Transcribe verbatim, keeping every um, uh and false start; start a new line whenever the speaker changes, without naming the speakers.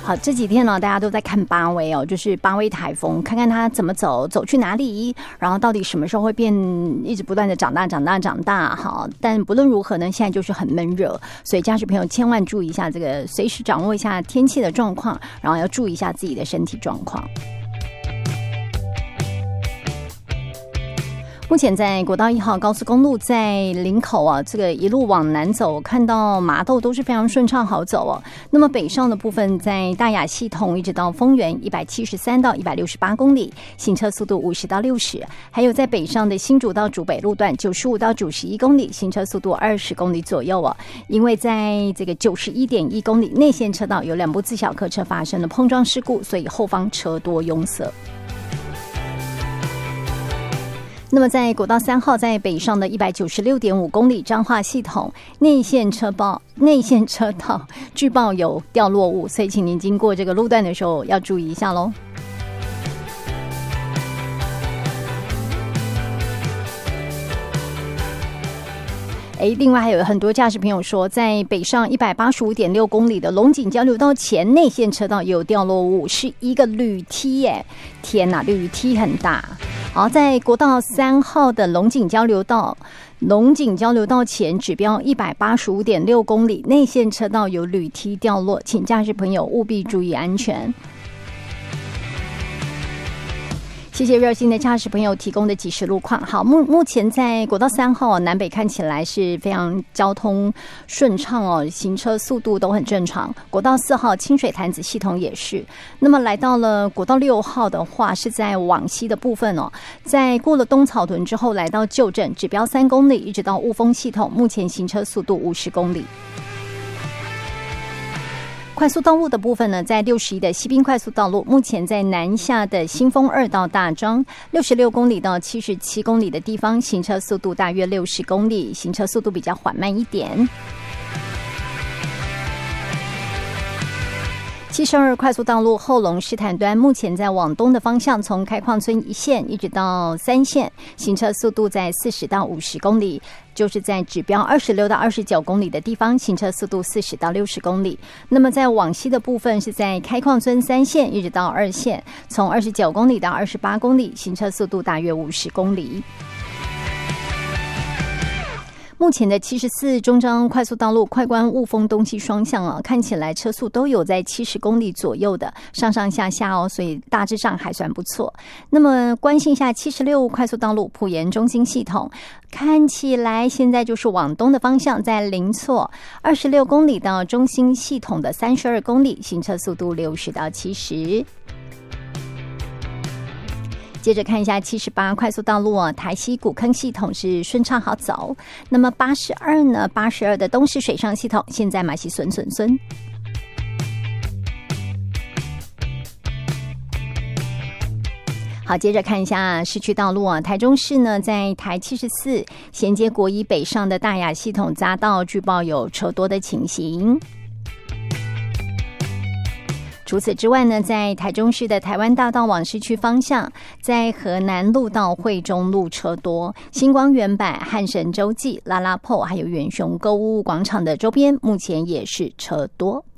好，这几天呢，大家都在看巴威哦，就是巴威台风，看看它怎么走，走去哪里，然后到底什么时候会变，一直不断的长大、长大、长大。好，但不论如何呢，现在就是很闷热，所以家属朋友千万注意一下这个，随时掌握一下天气的状况，然后要注意一下自己的身体状况。目前在国道一号高速公路在林口啊，这个一路往南走，看到麻豆都是非常顺畅好走哦。那么北上的部分，在大雅系统一直到丰原一百七十三到一百六十八公里，行车速度五十到六十；还有在北上的新竹到竹北路段九十五到九十一公里，行车速度二十公里左右哦。因为在这个九十一点一公里内线车道有两部自小客车发生了碰撞事故，所以后方车多拥塞。那么在国道三号在北上的一百九十六点五公里彰化系统内线车道内线车道据报有掉落物，所以请您经过这个路段的时候要注意一下咯。哎，另外还有很多驾驶朋友说，在北上一百八十五点六公里的龙井交流道前内线车道也有掉落物，是一个铝梯耶！天哪，铝梯很大。好，在国道三号的龙井交流道，龙井交流道前指标一百八十五点六公里，内线车道有铝梯掉落，请驾驶朋友务必注意安全。谢谢热心的驾驶朋友提供的即时路况。好，目目前在国道三号南北看起来是非常交通顺畅哦，行车速度都很正常。国道四号清水潭子系统也是。那么来到了国道六号的话，是在往西的部分哦，在过了东草屯之后，来到旧镇，指标三公里，一直到雾峰系统，目前行车速度五十公里。快速道路的部分呢，在六十一的西滨快速道路，目前在南下的新丰二到大庄六十六公里到七十七公里的地方，行车速度大约六十公里，行车速度比较缓慢一点。七十二快速道路后龙狮潭端，目前在往东的方向，从开矿村一线一直到三线，行车速度在四十到五十公里，就是在指标二十六到二十九公里的地方，行车速度四十到六十公里。那么在往西的部分，是在开矿村三线一直到二线，从二十九公里到二十八公里，行车速度大约五十公里。目前的七十四中彰快速道路快关雾峰东西双向啊，看起来车速都有在七十公里左右的上上下下哦，所以大致上还算不错。那么关心一下七十六快速道路埔盐中心系统，看起来现在就是往东的方向，在林错二十六公里到中心系统的三十二公里，行车速度六十到七十。接着看一下七十八快速道路啊，台西古坑系统是顺畅好走。那么八十二呢？八十二的东势水上系统现在嘛是顺顺顺。好，接着看一下市区道路啊，台中市呢在台七十四衔接国一北上的大雅系统匝道，据报有车多的情形。除此之外呢，在台中市的台湾大道往市区方向，在河南路到惠中路车多，星光原版、汉神洲际、拉拉铺还有远雄购物广场的周边，目前也是车多。